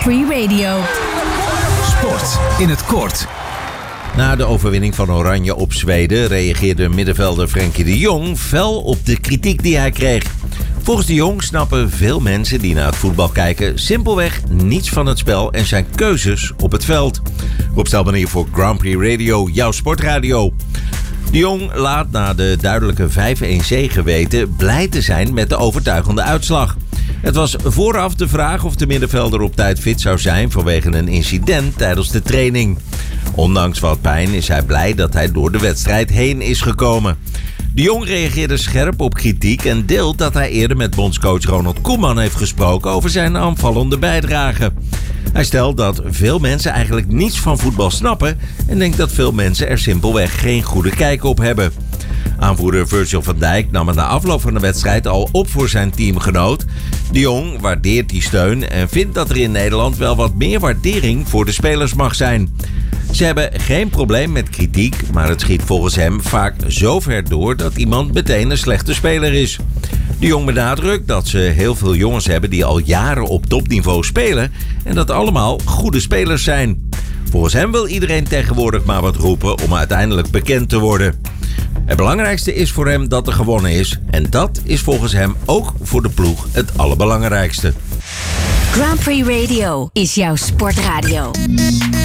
Free Radio. Sport in het kort. Na de overwinning van Oranje op Zweden reageerde middenvelder Frenkie de Jong fel op de kritiek die hij kreeg. Volgens de Jong snappen veel mensen die naar het voetbal kijken simpelweg niets van het spel en zijn keuzes op het veld. Rob Stelmanier voor Grand Prix Radio, jouw sportradio. De Jong laat na de duidelijke 5-1 zege weten blij te zijn met de overtuigende uitslag. Het was vooraf de vraag of de middenvelder op tijd fit zou zijn vanwege een incident tijdens de training. Ondanks wat pijn is hij blij dat hij door de wedstrijd heen is gekomen. De Jong reageerde scherp op kritiek en deelt dat hij eerder met bondscoach Ronald Koeman heeft gesproken over zijn aanvallende bijdrage. Hij stelt dat veel mensen eigenlijk niets van voetbal snappen en denkt dat veel mensen er simpelweg geen goede kijk op hebben. Aanvoerder Virgil van Dijk nam het na afloop van de wedstrijd al op voor zijn teamgenoot. De Jong waardeert die steun en vindt dat er in Nederland wel wat meer waardering voor de spelers mag zijn. Ze hebben geen probleem met kritiek, maar het schiet volgens hem vaak zo ver door dat iemand meteen een slechte speler is. De Jong benadrukt dat ze heel veel jongens hebben die al jaren op topniveau spelen en dat allemaal goede spelers zijn. Volgens hem wil iedereen tegenwoordig maar wat roepen om uiteindelijk bekend te worden. Het belangrijkste is voor hem dat er gewonnen is en dat is volgens hem ook voor de ploeg het allerbelangrijkste. Grand Prix Radio is jouw sportradio.